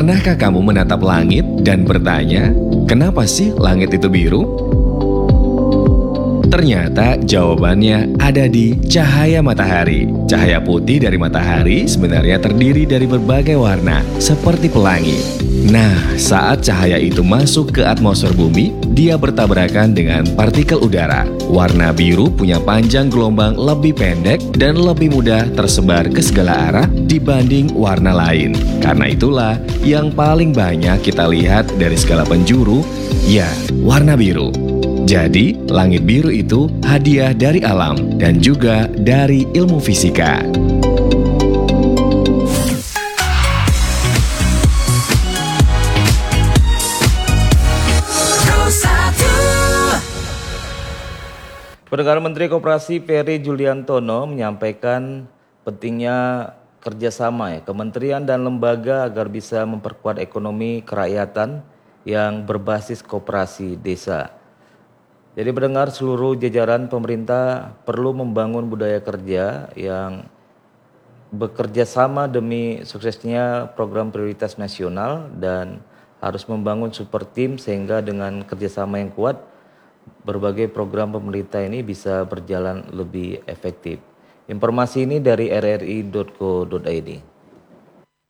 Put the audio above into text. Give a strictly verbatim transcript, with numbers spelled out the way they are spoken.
Pernahkah kamu menatap langit dan bertanya, kenapa sih langit itu biru? Ternyata jawabannya ada di cahaya matahari. Cahaya putih dari matahari sebenarnya terdiri dari berbagai warna, seperti pelangi. Nah, saat cahaya itu masuk ke atmosfer bumi, dia bertabrakan dengan partikel udara. Warna biru punya panjang gelombang lebih pendek dan lebih mudah tersebar ke segala arah dibanding warna lain. Karena itulah yang paling banyak kita lihat dari segala penjuru, ya, warna biru. Jadi, langit biru itu hadiah dari alam dan juga dari ilmu fisika. Perdana Menteri Koperasi Ferry Juliantono menyampaikan pentingnya kerjasama ya, kementerian dan lembaga agar bisa memperkuat ekonomi kerakyatan yang berbasis koperasi desa. Jadi pendengar, seluruh jajaran pemerintah perlu membangun budaya kerja yang bekerja sama demi suksesnya program prioritas nasional dan harus membangun super team sehingga dengan kerjasama yang kuat berbagai program pemerintah ini bisa berjalan lebih efektif. Informasi ini dari r r i titik co titik i d.